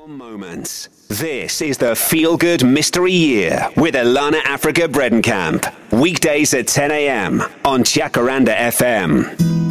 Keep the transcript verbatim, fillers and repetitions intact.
Moments. This is the Feel Good Mystery Year with Alana Africa Bredenkamp. Weekdays at ten a.m. on Jacaranda F M.